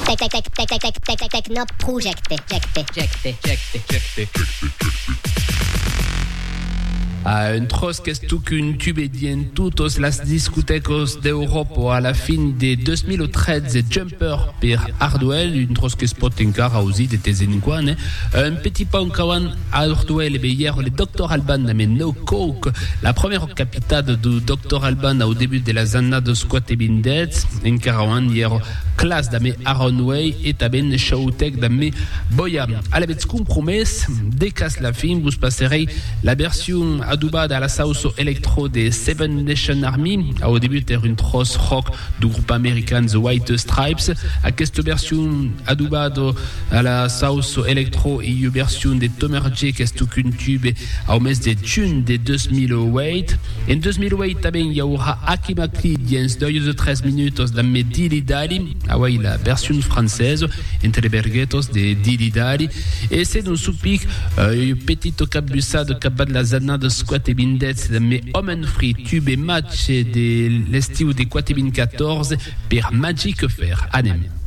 Techno Project. Un tros que stucun tubedien tutos las discotecos d'Europa a la fin de 2013 Jumper per Hardwell, un tros que spot encara aussi de tezenquan, un petit pas encawan Hardwell et hier le Dr Alban mais no coke, la première capitale du Dr Alban au début de la zona de squat et bindets, encara hier classe d'ame Aronway et taben showtech d'ame Boya. À la bête compromise, dès qu'à la fin vous passerez la version adubada à la sauce electro des Seven Nation Army. Au début, c'était une trosse rock du groupe américain The White Stripes. À cette version adubada à la sauce electro et une version de Tomer J. qui est une tube au mes de June de 2008. En 2008, il y aura Akimakli, de 13 minutes dans mes Dilly Dally. Ah ouais, la version française, entre les berguetos de Dilly Dally. Et c'est dans ce pic, un petit cabussa de cabane de la zana de Squat et Bindets, mais Omen Free, tube et match de l'estiu de Quatibin 14 per Magic Fair. Anem.